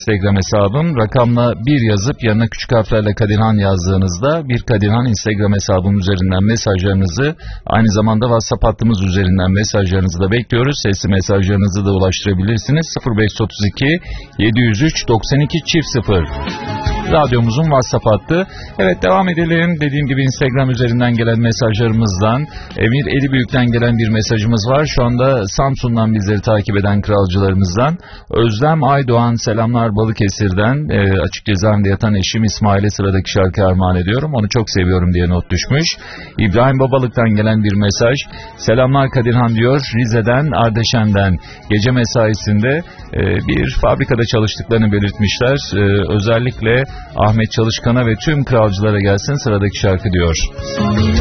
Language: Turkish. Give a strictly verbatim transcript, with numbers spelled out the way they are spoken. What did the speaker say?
Instagram hesabım. Rakamla bir yazıp yanına küçük harflerle Kadirhan yazdığınızda bir Kadirhan Instagram hesabım üzerinden mesajlarınızı, aynı zamanda WhatsApp hattımız üzerinden mesajlarınızı da bekliyoruz. Sesli mesajlarınızı da ulaştırabilirsiniz. sıfır beş otuz iki yedi yüz üç doksan iki çift sıfır. Radyomuzun WhatsApp hattı. Evet, devam edelim. Dediğim gibi Instagram üzerinden gelen mesajlarımızdan Emir Elibüyük'ten gelen bir mesajımız var. Şu anda Samsun'dan bizleri takip eden kralcılarımızdan Özlem Aydoğan, selamlar Balıkesir'den. E, açık cezaevinde yatan eşim İsmail'e sıradaki şarkı armağan ediyorum. Onu çok seviyorum diye not düşmüş. İbrahim Babalık'tan gelen bir mesaj. Selamlar Kadirhan diyor. Rize'den, Ardeşen'den gece mesaisinde e, bir fabrikada çalıştıklarını belirtmişler. E, özellikle Ahmet Çalışkan'a ve tüm kralcılara gelsin sıradaki şarkı diyor.